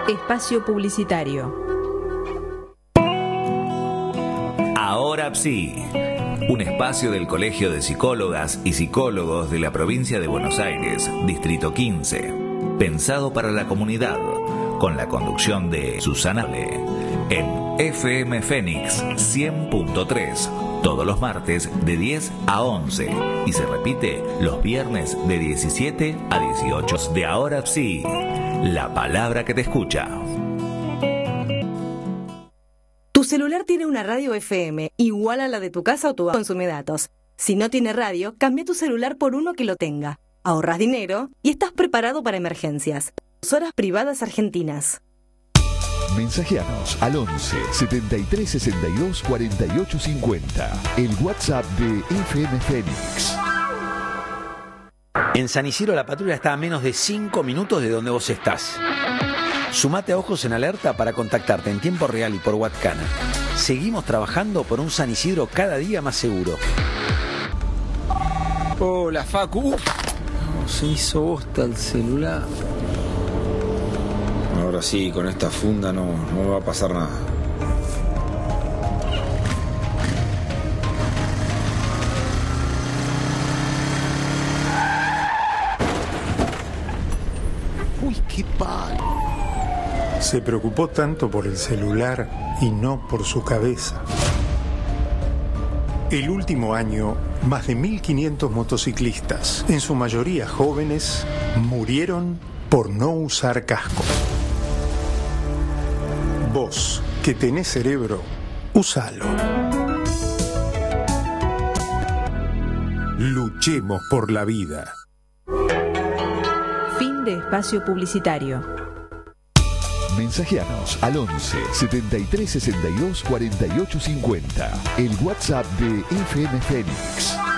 Espacio publicitario. Ahora sí, un espacio del Colegio de Psicólogas y Psicólogos de la provincia de Buenos Aires, Distrito 15, pensado para la comunidad, con la conducción de Susana Le, en FM Fénix 100.3, todos los martes de 10 a 11 y se repite los viernes de 17 a 18. De Ahora sí, la palabra que te escucha. Tu celular tiene una radio FM, igual a la de tu casa o tu consume datos. Si no tiene radio, cambia tu celular por uno que lo tenga. Ahorras dinero y estás preparado para emergencias. Emisoras privadas argentinas. Mensajeanos al 11 73 62 48 50. El WhatsApp de FM Fénix. En San Isidro la patrulla está a menos de 5 minutos de donde vos estás. Sumate a Ojos en Alerta para contactarte en tiempo real y por WhatsApp. Seguimos trabajando por un San Isidro cada día más seguro. Hola, Facu. Se hizo bosta el celular. Ahora sí, con esta funda no me va a pasar nada. Uy, qué palo. Se preocupó tanto por el celular y no por su cabeza. El último año, más de 1.500 motociclistas, en su mayoría jóvenes, murieron por no usar casco. Vos, que tenés cerebro, úsalo. Luchemos por la vida. Fin de espacio publicitario. Mensajeanos al 11 73 62 48 50. El WhatsApp de FM Fénix.